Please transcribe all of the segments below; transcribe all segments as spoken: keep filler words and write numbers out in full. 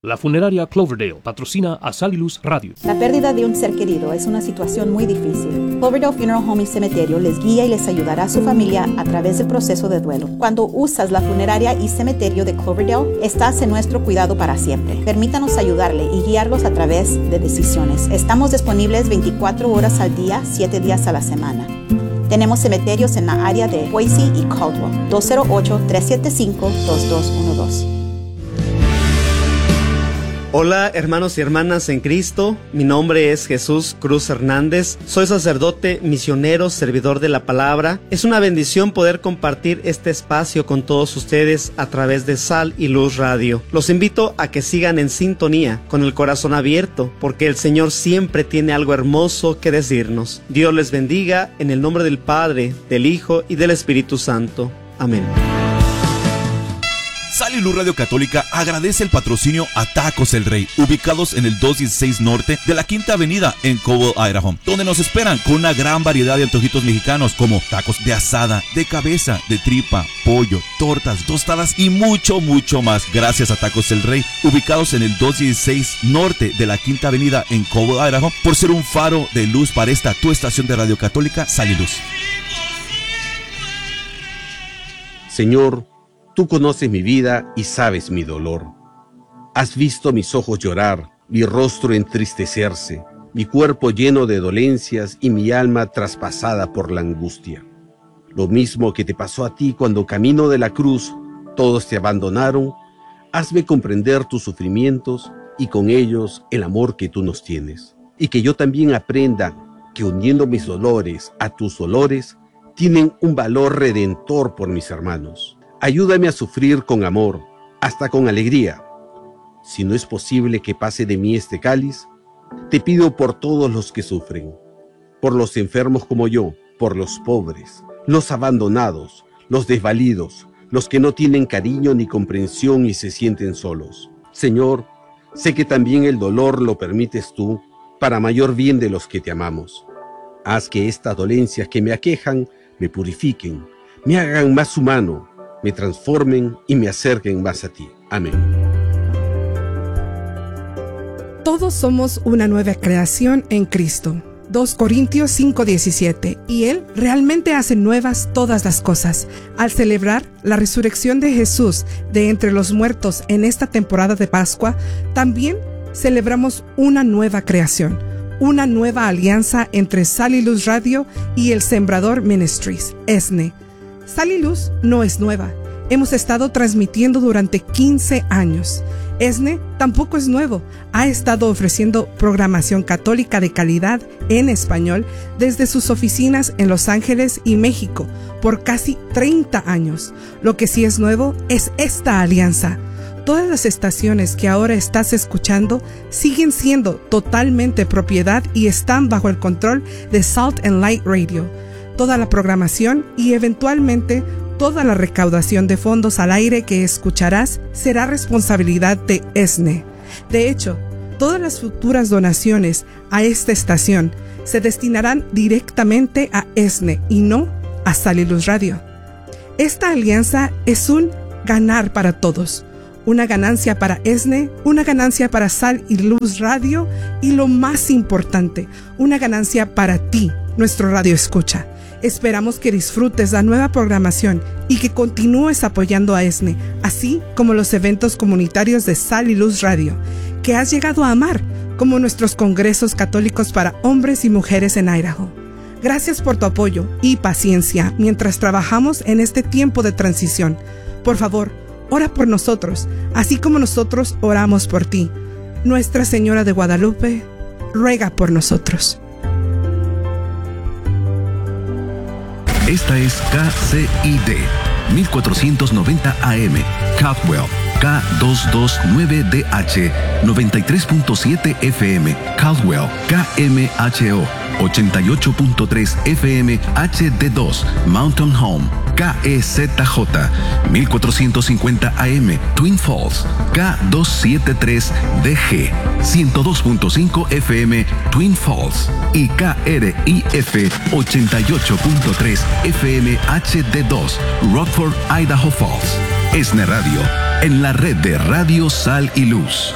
La funeraria Cloverdale patrocina a Sal y Luz Radio. La pérdida de un ser querido es una situación muy difícil. Cloverdale Funeral Home y Cementerio les guía y les ayudará a su familia a través del proceso de duelo. Cuando usas la funeraria y cementerio de Cloverdale, estás en nuestro cuidado para siempre. Permítanos ayudarle y guiarlos a través de decisiones. Estamos disponibles veinticuatro horas al día, siete días a la semana. Tenemos cementerios en la área de Boise y Caldwell. dos cero ocho, tres siete cinco, dos dos uno dos. Hola hermanos y hermanas en Cristo, mi nombre es Jesús Cruz Hernández, soy sacerdote, misionero, servidor de la palabra. Es una bendición poder compartir este espacio con todos ustedes a través de Sal y Luz Radio. Los invito a que sigan en sintonía, con el corazón abierto, porque el Señor siempre tiene algo hermoso que decirnos. Dios les bendiga en el nombre del Padre, del Hijo y del Espíritu Santo. Amén. Sal y Luz Radio Católica agradece el patrocinio a Tacos El Rey, ubicados en el doscientos dieciséis Norte de la Quinta Avenida en Cobble, Idaho, donde nos esperan con una gran variedad de antojitos mexicanos como tacos de asada, de cabeza, de tripa, pollo, tortas, tostadas y mucho, mucho más. Gracias a Tacos El Rey, ubicados en el doscientos dieciséis Norte de la Quinta Avenida en Cobble, Idaho, por ser un faro de luz para esta tu estación de Radio Católica, Sal y Luz. Señor, tú conoces mi vida y sabes mi dolor. Has visto mis ojos llorar, mi rostro entristecerse, mi cuerpo lleno de dolencias y mi alma traspasada por la angustia. Lo mismo que te pasó a ti cuando camino de la cruz, todos te abandonaron. Hazme comprender tus sufrimientos y con ellos el amor que tú nos tienes. Y que yo también aprenda que uniendo mis dolores a tus dolores, tienen un valor redentor por mis hermanos. Ayúdame a sufrir con amor, hasta con alegría. Si no es posible que pase de mí este cáliz, te pido por todos los que sufren, por los enfermos como yo, por los pobres, los abandonados, los desvalidos, los que no tienen cariño ni comprensión y se sienten solos. Señor, sé que también el dolor lo permites tú, para mayor bien de los que te amamos. Haz que estas dolencias que me aquejan me purifiquen, me hagan más humano, me transformen y me acerquen más a ti. Amén. Todos somos una nueva creación en Cristo. dos Corintios cinco diecisiete. Y Él realmente hace nuevas todas las cosas. Al celebrar la resurrección de Jesús de entre los muertos en esta temporada de Pascua, también celebramos una nueva creación, una nueva alianza entre Sal y Luz Radio y el Sembrador Ministries, E S N E. Sal y Luz no es nueva. Hemos estado transmitiendo durante quince años. E S N E tampoco es nuevo. Ha estado ofreciendo programación católica de calidad en español desde sus oficinas en Los Ángeles y México por casi treinta años. Lo que sí es nuevo es esta alianza. Todas las estaciones que ahora estás escuchando siguen siendo totalmente propiedad y están bajo el control de Salt and Light Radio. Toda la programación y eventualmente toda la recaudación de fondos al aire que escucharás será responsabilidad de E S N E. De hecho, todas las futuras donaciones a esta estación se destinarán directamente a E S N E y no a Sal y Luz Radio. Esta alianza es un ganar para todos. Una ganancia para E S N E, una ganancia para Sal y Luz Radio y lo más importante, una ganancia para ti, nuestro radio escucha. Esperamos que disfrutes la nueva programación y que continúes apoyando a E S N E, así como los eventos comunitarios de Sal y Luz Radio, que has llegado a amar, como nuestros congresos católicos para hombres y mujeres en Idaho. Gracias por tu apoyo y paciencia mientras trabajamos en este tiempo de transición. Por favor, ora por nosotros, así como nosotros oramos por ti. Nuestra Señora de Guadalupe, ruega por nosotros. Esta es K C I D mil cuatrocientos noventa A M, Caldwell, K doscientos veintinueve D H, noventa y tres punto siete F M, Caldwell, K M H O, ochenta y ocho punto tres F M H D dos, Mountain Home, K E Z J, mil cuatrocientos cincuenta A M, Twin Falls, K doscientos setenta y tres D G, ciento dos punto cinco F M, Twin Falls, y K R I F ochenta y ocho punto tres F M H D dos, Rockford, Idaho Falls. ESNE Radio, en la red de Radio Sal y Luz.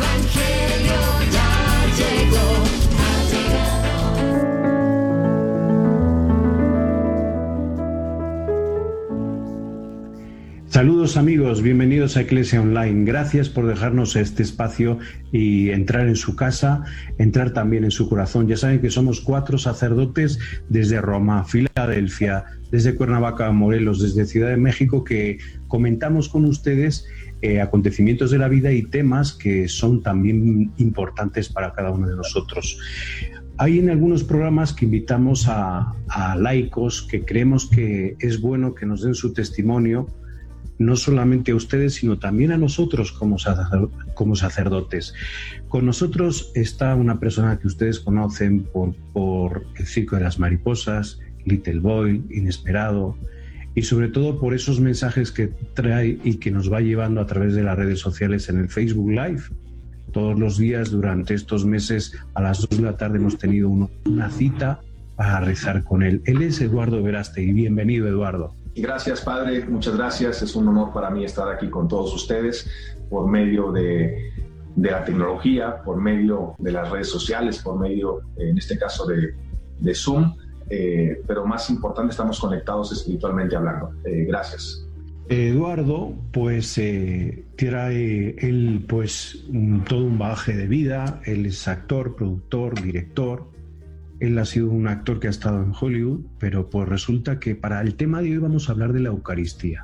Saludos amigos, bienvenidos a Iglesia Online. Gracias por dejarnos este espacio y entrar en su casa, entrar también en su corazón. Ya saben que somos cuatro sacerdotes desde Roma, Filadelfia, desde Cuernavaca, Morelos, desde Ciudad de México, que comentamos con ustedes eh, acontecimientos de la vida y temas que son también importantes para cada uno de nosotros. Hay en algunos programas que invitamos a, a laicos que creemos que es bueno que nos den su testimonio, no solamente a ustedes, sino también a nosotros como, sacer, como sacerdotes. Con nosotros está una persona que ustedes conocen por, por El Circo de las Mariposas, Little Boy, Inesperado, y sobre todo por esos mensajes que trae y que nos va llevando a través de las redes sociales en el Facebook Live. Todos los días durante estos meses a las dos de la tarde hemos tenido uno, una cita para rezar con él. Él es Eduardo Verástegui. Bienvenido, Eduardo. Gracias, Padre, muchas gracias. Es un honor para mí estar aquí con todos ustedes por medio de, de la tecnología, por medio de las redes sociales, por medio, en este caso, de, de Zoom, eh, pero más importante, estamos conectados espiritualmente hablando. Eh, gracias. Eduardo, pues, eh, trae él, pues, un, todo un bagaje de vida. Él es actor, productor, director. Él ha sido un actor que ha estado en Hollywood, pero pues resulta que para el tema de hoy vamos a hablar de la Eucaristía.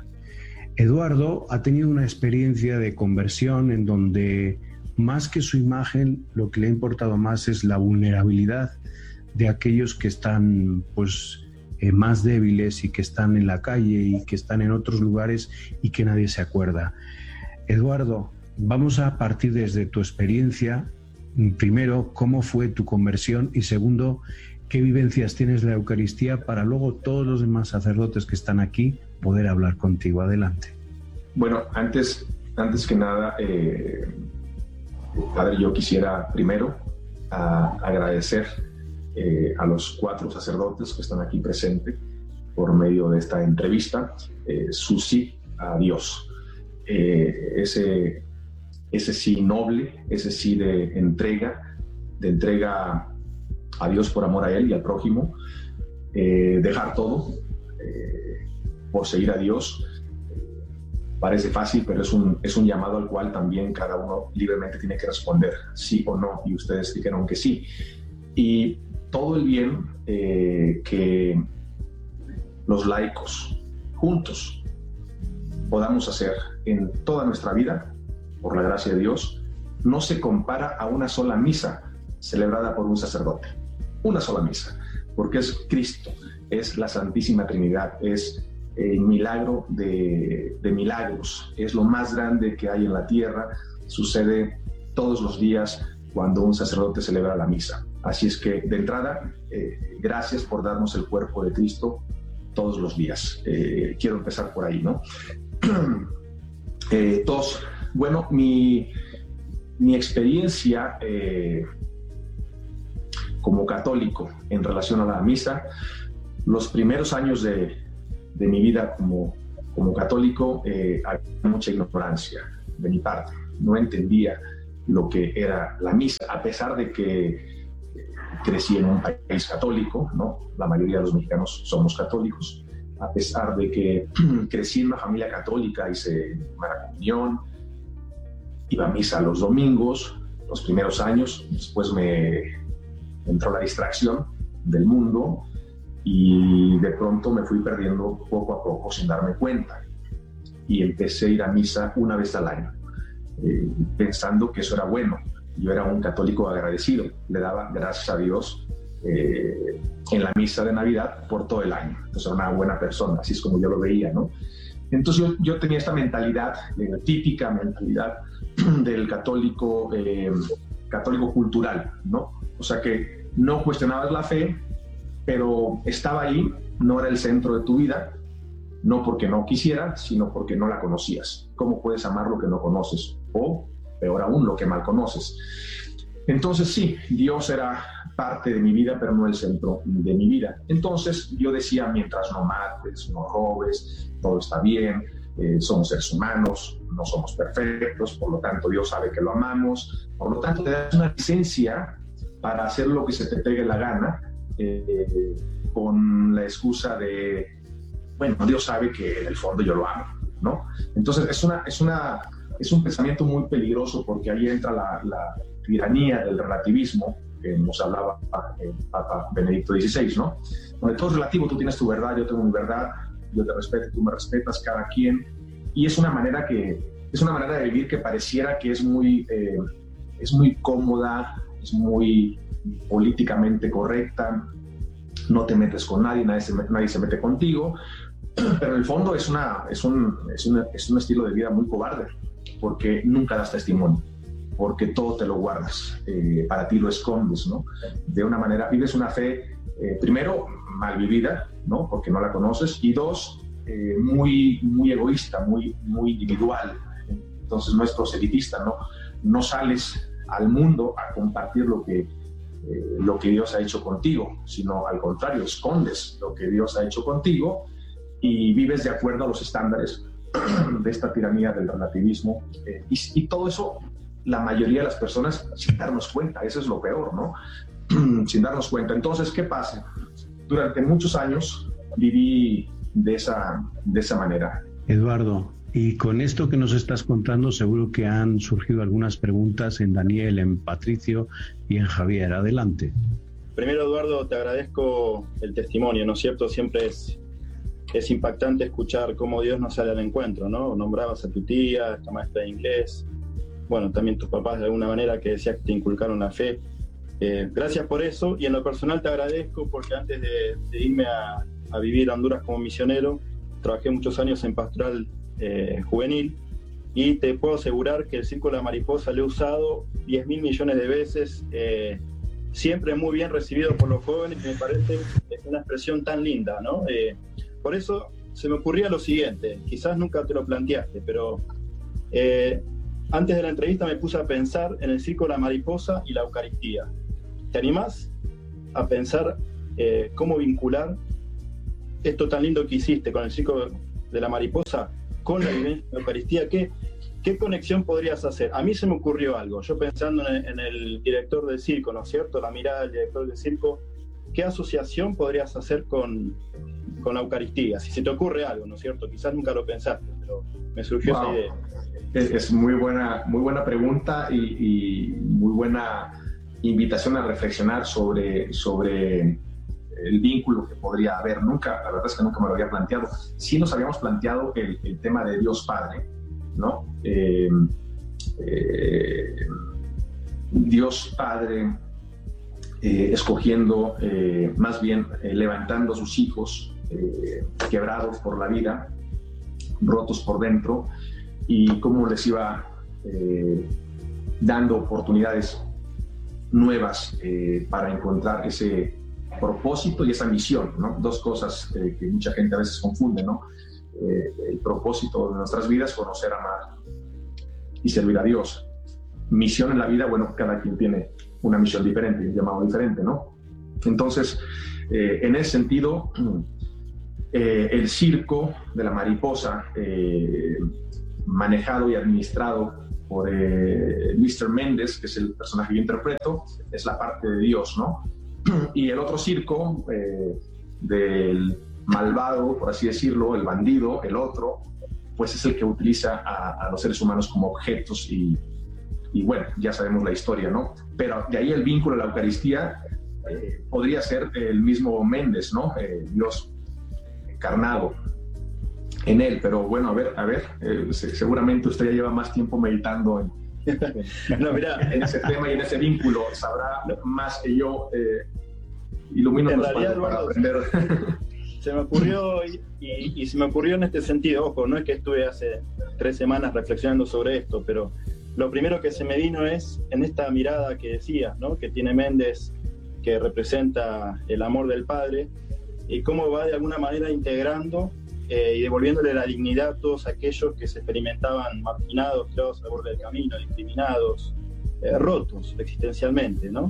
Eduardo ha tenido una experiencia de conversión en donde más que su imagen, lo que le ha importado más es la vulnerabilidad de aquellos que están pues eh, más débiles y que están en la calle y que están en otros lugares y que nadie se acuerda. Eduardo, vamos a partir desde tu experiencia. Primero, ¿cómo fue tu conversión? Y segundo, ¿qué vivencias tienes de la Eucaristía para luego todos los demás sacerdotes que están aquí poder hablar contigo? Adelante. Bueno, antes, antes que nada, eh, Padre, yo quisiera primero a, agradecer eh, a los cuatro sacerdotes que están aquí presentes por medio de esta entrevista, eh, su sí a Dios. Eh, ese... ese sí noble, ese sí de entrega, de entrega a Dios por amor a Él y al prójimo, eh, dejar todo eh, por seguir a Dios. Parece fácil, pero es un, es un llamado al cual también cada uno libremente tiene que responder, sí o no, y ustedes dijeron que sí. Y todo el bien eh, que los laicos juntos podamos hacer en toda nuestra vida, por la gracia de Dios, no se compara a una sola misa celebrada por un sacerdote. Una sola misa, porque es Cristo, es la Santísima Trinidad, es el milagro de, de milagros, es lo más grande que hay en la tierra, sucede todos los días cuando un sacerdote celebra la misa. Así es que, de entrada, eh, gracias por darnos el cuerpo de Cristo todos los días. Eh, quiero empezar por ahí, ¿no? eh, dos, Bueno, mi, mi experiencia eh, como católico en relación a la misa, los primeros años de, de mi vida como, como católico, eh, había mucha ignorancia de mi parte. No entendía lo que era la misa, a pesar de que crecí en un país católico, ¿no? La mayoría de los mexicanos somos católicos. A pesar de que crecí en una familia católica, hice primera comunión, iba a misa los domingos, los primeros años. Después me entró la distracción del mundo y de pronto me fui perdiendo poco a poco sin darme cuenta. Y empecé a ir a misa una vez al año, eh, pensando que eso era bueno. Yo era un católico agradecido, le daba gracias a Dios eh, en la misa de Navidad por todo el año. Entonces era una buena persona, así es como yo lo veía, ¿no? Entonces yo, yo tenía esta mentalidad, eh, típica mentalidad del católico, eh, católico cultural, ¿no? O sea que no cuestionabas la fe, pero estaba ahí, no era el centro de tu vida, no porque no quisieras, sino porque no la conocías. ¿Cómo puedes amar lo que no conoces? O, peor aún, lo que mal conoces. Entonces sí, Dios era parte de mi vida, pero no el centro de mi vida. Entonces yo decía, mientras no mates, no robes, todo está bien. eh, somos seres humanos, no somos perfectos, por lo tanto Dios sabe que lo amamos, por lo tanto te das una licencia para hacer lo que se te pegue la gana, eh, con la excusa de, bueno, Dios sabe que en el fondo yo lo amo, ¿no? Entonces es, una, es, una, es un pensamiento muy peligroso, porque ahí entra la, la tiranía del relativismo, que nos hablaba el Papa Benedicto dieciséis, ¿no? Donde todo es relativo, tú tienes tu verdad, yo tengo mi verdad, yo te respeto, tú me respetas, cada quien, y es una manera que es una manera de vivir que pareciera que es muy, eh, es muy cómoda, es muy políticamente correcta, no te metes con nadie, nadie se, nadie se mete contigo, pero en el fondo es, una, es, un, es, una, es un estilo de vida muy cobarde, porque nunca das testimonio, porque todo te lo guardas, eh, para ti lo escondes, ¿no? De una manera, vives una fe, eh, primero, mal vivida, ¿no? Porque no la conoces, y dos, eh, muy, muy egoísta, muy, muy individual. Entonces no es proselitista, ¿no? No sales al mundo a compartir lo que, eh, lo que Dios ha hecho contigo, sino al contrario, escondes lo que Dios ha hecho contigo y vives de acuerdo a los estándares de esta tiranía del relativismo, eh, y, y todo eso la mayoría de las personas sin darnos cuenta, eso es lo peor, ¿no? Sin darnos cuenta. Entonces, ¿qué pasa? Durante muchos años viví de esa, de esa manera. Eduardo, y con esto que nos estás contando, seguro que han surgido algunas preguntas en Daniel, en Patricio y en Javier. Adelante. Primero, Eduardo, te agradezco el testimonio, ¿no es cierto? Siempre es, es impactante escuchar cómo Dios nos sale al encuentro, ¿no? Nombrabas a tu tía, esta maestra de inglés, bueno, también tus papás de alguna manera que decías que te inculcaron la fe. Eh, gracias por eso, y en lo personal te agradezco porque antes de, de irme a, a vivir a Honduras como misionero, trabajé muchos años en pastoral eh, juvenil, y te puedo asegurar que el Círculo de la Mariposa lo he usado diez mil millones de veces, eh, siempre muy bien recibido por los jóvenes, y me parece una expresión tan linda, ¿no? Eh, por eso se me ocurría lo siguiente, quizás nunca te lo planteaste, pero eh, antes de la entrevista me puse a pensar en el Círculo de la Mariposa y la Eucaristía. ¿Te animás a pensar eh, cómo vincular esto tan lindo que hiciste con el Círculo de la Mariposa con la vivencia de la Eucaristía? ¿Qué, ¿Qué conexión podrías hacer? A mí se me ocurrió algo, yo pensando en el, en el director del circo, ¿no es cierto? La mirada del director del circo, ¿qué asociación podrías hacer con, con la Eucaristía? Si se te ocurre algo, ¿no es cierto? Quizás nunca lo pensaste, pero me surgió wow. esa idea. Es, es muy buena, muy buena pregunta y, y muy buena invitación a reflexionar sobre, sobre el vínculo que podría haber. Nunca, la verdad es que nunca me lo había planteado. Sí nos habíamos planteado el, el tema de Dios Padre, ¿no? Eh, eh, Dios Padre eh, escogiendo, eh, más bien eh, levantando a sus hijos eh, quebrados por la vida, rotos por dentro, y cómo les iba eh, dando oportunidades nuevas eh, para encontrar ese propósito y esa misión, ¿no? Dos cosas eh, que mucha gente a veces confunde, ¿no? Eh, el propósito de nuestras vidas, conocer, amar y servir a Dios. Misión en la vida, bueno, cada quien tiene una misión diferente, un llamado diferente, ¿no? Entonces, eh, en ese sentido, eh, el circo de la mariposa, eh, manejado y administrado por eh, mister Méndez, que es el personaje que yo interpreto, es la parte de Dios, ¿no? Y el otro circo eh, del malvado, por así decirlo, el bandido, el otro, pues es el que utiliza a, a los seres humanos como objetos y, y bueno, ya sabemos la historia, ¿no? Pero de ahí el vínculo a la Eucaristía eh, podría ser el mismo Méndez, ¿no? Eh, Dios encarnado en él, pero bueno, a ver, a ver, eh, seguramente usted ya lleva más tiempo meditando en, en, no, mira, en ese tema y en ese vínculo, sabrá más que yo. Eh, ilumínanos para, para aprender. Se me ocurrió y, y, y se me ocurrió en este sentido, ojo, no es que estuve hace tres semanas reflexionando sobre esto, pero lo primero que se me vino es en esta mirada que decías, ¿no? Que tiene Méndez, que representa el amor del Padre, y cómo va de alguna manera integrando eh, y devolviéndole la dignidad a todos aquellos que se experimentaban marginados, tirados al borde del camino, discriminados, eh, rotos existencialmente, ¿no?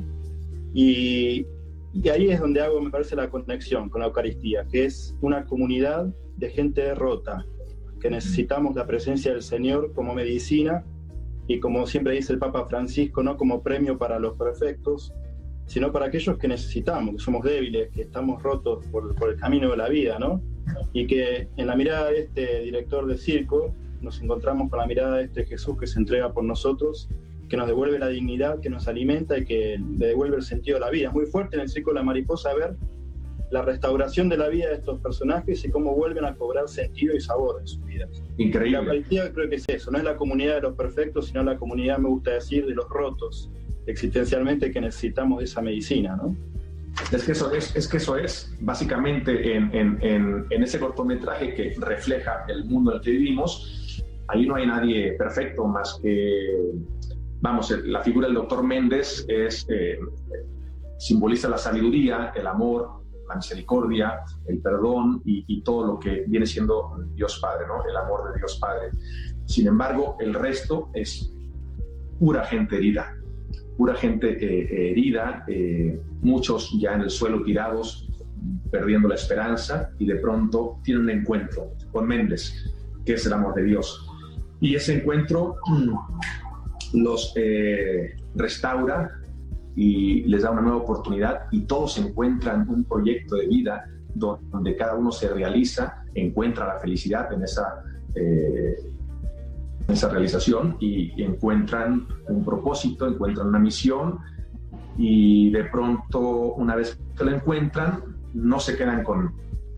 Y, y ahí es donde hago, me parece, la conexión con la Eucaristía, que es una comunidad de gente rota, que necesitamos la presencia del Señor como medicina y, como siempre dice el Papa Francisco, no como premio para los perfectos, sino para aquellos que necesitamos, que somos débiles, que estamos rotos por, por el camino de la vida, ¿no? Y que en la mirada de este director de circo nos encontramos con la mirada de este Jesús que se entrega por nosotros, que nos devuelve la dignidad, que nos alimenta y que le devuelve el sentido de la vida. Es muy fuerte en el Circo de la Mariposa ver la restauración de la vida de estos personajes y cómo vuelven a cobrar sentido y sabor en sus vidas. Increíble. La Eucaristía creo que es eso, no es la comunidad de los perfectos, sino la comunidad, me gusta decir, de los rotos existencialmente, que necesitamos de esa medicina, ¿no? Es que eso es, es, que eso es básicamente en, en, en, en ese cortometraje que refleja el mundo en el que vivimos. Ahí no hay nadie perfecto más que, vamos, la figura del doctor Méndez es, eh, simboliza la sabiduría, el amor, la misericordia, el perdón y, y todo lo que viene siendo Dios Padre, ¿no? El amor de Dios Padre. Sin embargo, el resto es pura gente herida, pura gente eh, herida, eh, muchos ya en el suelo tirados, perdiendo la esperanza, y de pronto tienen un encuentro con Méndez, que es el amor de Dios. Y ese encuentro los eh, restaura y les da una nueva oportunidad, y todos encuentran un proyecto de vida donde cada uno se realiza, encuentra la felicidad en esa, eh, en esa realización, y, y encuentran un propósito, encuentran una misión, y de pronto, una vez que lo encuentran, no se quedan con,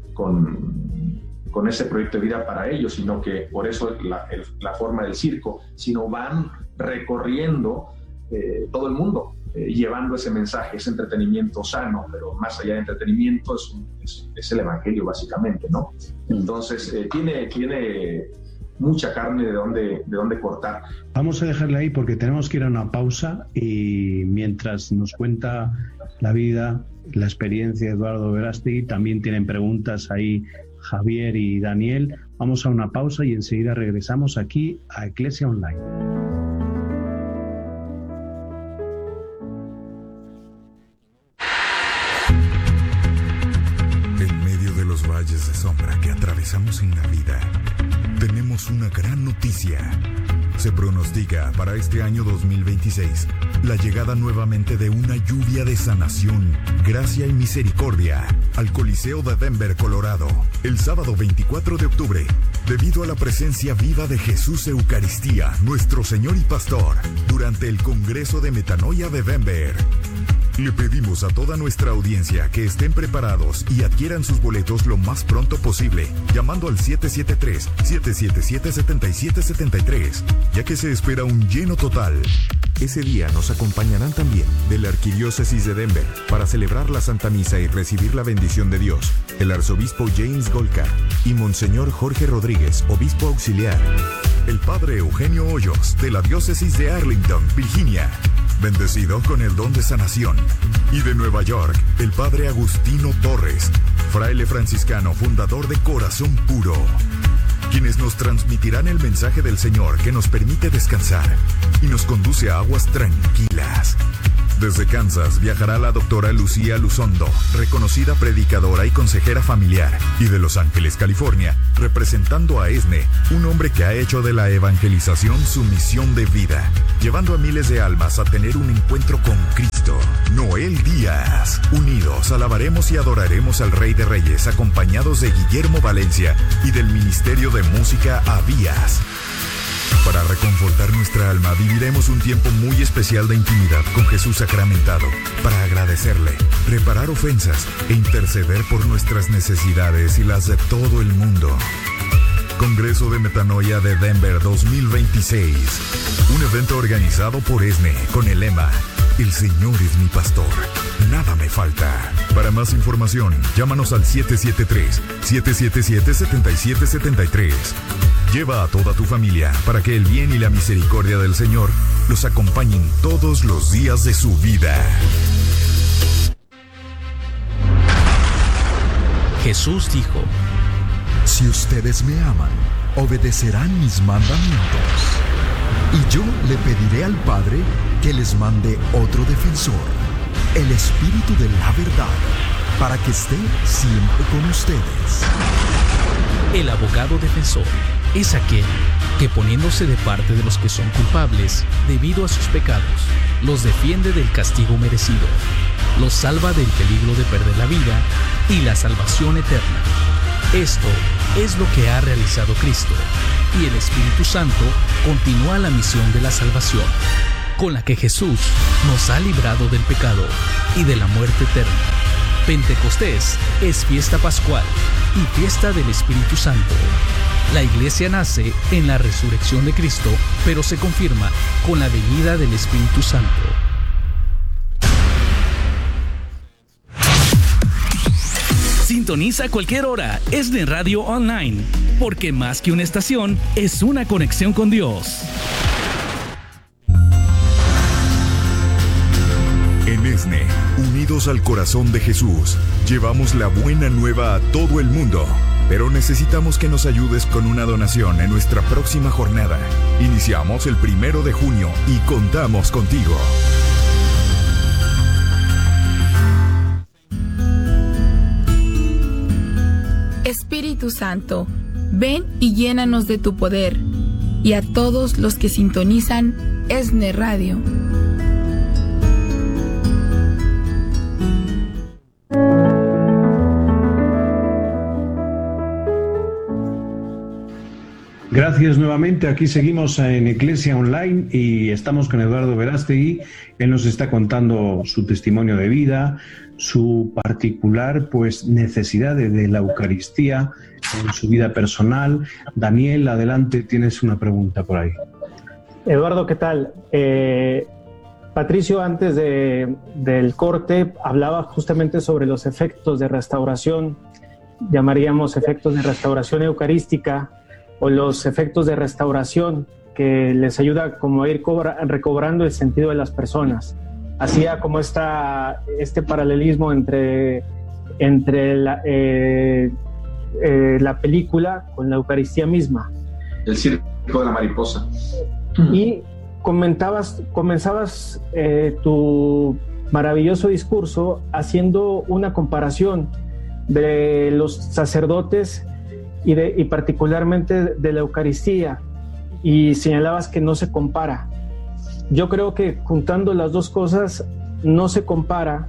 con, con ese proyecto de vida para ellos, sino que por eso la, el, la forma del circo, sino van recorriendo eh, todo el mundo, eh, llevando ese mensaje, ese entretenimiento sano, pero más allá de entretenimiento es, un, es, es el evangelio básicamente, ¿no? Entonces eh, tiene, tiene mucha carne de dónde, de dónde cortar. Vamos a dejarle ahí porque tenemos que ir a una pausa, y mientras nos cuenta la vida, la experiencia de Eduardo Verástegui, también tienen preguntas ahí Javier y Daniel. Vamos a una pausa y enseguida regresamos aquí a Iglesia Online. Valles de sombra que atravesamos en la vida, tenemos una gran noticia. Se pronostica para este año dos mil veintiséis la llegada nuevamente de una lluvia de sanación, gracia y misericordia al Coliseo de Denver, Colorado, el sábado veinticuatro de octubre, debido a la presencia viva de Jesús Eucaristía, nuestro Señor y Pastor, durante el Congreso de Metanoia de Denver. Le pedimos a toda nuestra audiencia que estén preparados y adquieran sus boletos lo más pronto posible, llamando al siete siete tres, siete siete siete, siete siete siete tres, ya que se espera un lleno total. Ese día nos acompañarán también de la Arquidiócesis de Denver para celebrar la Santa Misa y recibir la bendición de Dios, el arzobispo James Golka y Monseñor Jorge Rodríguez, obispo auxiliar, el padre Eugenio Hoyos de la Diócesis de Arlington, Virginia, bendecido con el don de sanación, y de Nueva York, el padre Agustino Torres, fraile franciscano fundador de Corazón Puro, quienes nos transmitirán el mensaje del Señor que nos permite descansar y nos conduce a aguas tranquilas. Desde Kansas viajará la doctora Lucía Luzondo, reconocida predicadora y consejera familiar, y de Los Ángeles, California, representando a ESNE, un hombre que ha hecho de la evangelización su misión de vida, llevando a miles de almas a tener un encuentro con Cristo. Noel Díaz. Unidos alabaremos y adoraremos al Rey de Reyes, acompañados de Guillermo Valencia y del Ministerio de Música Abías. Para reconfortar nuestra alma, viviremos un tiempo muy especial de intimidad con Jesús sacramentado, para agradecerle, reparar ofensas e interceder por nuestras necesidades y las de todo el mundo. Congreso de Metanoia de Denver dos mil veintiséis. Un evento organizado por ESNE con el lema: El Señor es mi pastor, nada me falta. Para más información, llámanos al siete siete tres, siete siete siete, siete siete siete tres. Lleva a toda tu familia para que el bien y la misericordia del Señor los acompañen todos los días de su vida. Jesús dijo: Si ustedes me aman, obedecerán mis mandamientos. Y yo le pediré al Padre que les mande otro defensor, el Espíritu de la verdad, para que esté siempre con ustedes. El abogado defensor es aquel que, poniéndose de parte de los que son culpables debido a sus pecados, los defiende del castigo merecido, los salva del peligro de perder la vida y la salvación eterna. Esto es lo que ha realizado Cristo, y el Espíritu Santo continúa la misión de la salvación, con la que Jesús nos ha librado del pecado y de la muerte eterna. Pentecostés es fiesta pascual y fiesta del Espíritu Santo. La Iglesia nace en la resurrección de Cristo, pero se confirma con la venida del Espíritu Santo. Sintoniza a cualquier hora ESNE Radio Online, porque más que una estación, es una conexión con Dios. En ESNE, unidos al corazón de Jesús, llevamos la buena nueva a todo el mundo. Pero necesitamos que nos ayudes con una donación en nuestra próxima jornada. Iniciamos el primero de junio y contamos contigo. Espíritu Santo, ven y llénanos de tu poder. Y a todos los que sintonizan ESNE Radio. Gracias nuevamente, aquí seguimos en Iglesia Online y estamos con Eduardo Verástegui. Él nos está contando su testimonio de vida, su particular pues necesidad de, de la Eucaristía en su vida personal. Daniel, adelante, tienes una pregunta por ahí. Eduardo, ¿qué tal? Eh, Patricio, antes de, del corte, hablaba justamente sobre los efectos de restauración, llamaríamos efectos de restauración eucarística, o los efectos de restauración que les ayuda como a ir cobra, recobrando el sentido de las personas. Hacía como esta, este paralelismo entre, entre la, eh, eh, la película con la Eucaristía misma. El circo de la mariposa. Y comentabas, comenzabas eh, tu maravilloso discurso haciendo una comparación de los sacerdotes Y, de, y particularmente de la Eucaristía, y señalabas que no se compara. Yo creo que juntando las dos cosas, no se compara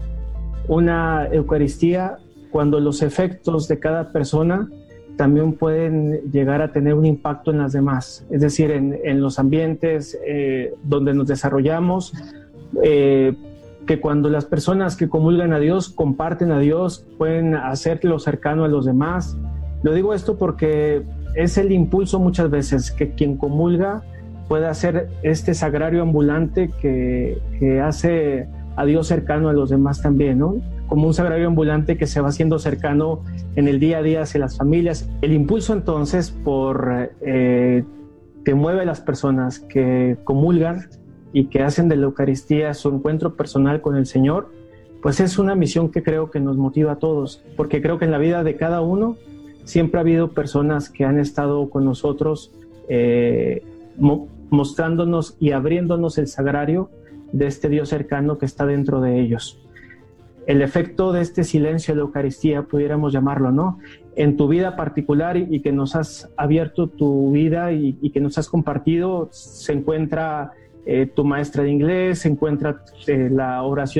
una Eucaristía cuando los efectos de cada persona también pueden llegar a tener un impacto en las demás, es decir, en, en los ambientes eh, donde nos desarrollamos, eh, que cuando las personas que comulgan a Dios comparten a Dios, pueden hacerlo cercano a los demás. Lo digo esto porque es el impulso muchas veces que quien comulga puede hacer este sagrario ambulante que, que hace a Dios cercano a los demás también, ¿no? Como un sagrario ambulante que se va haciendo cercano en el día a día hacia las familias. El impulso entonces por eh, que mueve a las personas que comulgan y que hacen de la Eucaristía su encuentro personal con el Señor, pues es una misión que creo que nos motiva a todos, porque creo que en la vida de cada uno siempre ha habido personas que han estado con nosotros eh, mo- mostrándonos y abriéndonos el sagrario de este Dios cercano que está dentro de ellos. El efecto de este silencio de la Eucaristía, pudiéramos llamarlo, ¿no? En tu vida particular y, y que nos has abierto tu vida y, y que nos has compartido, se encuentra eh, tu maestra de inglés, se encuentra eh, la oración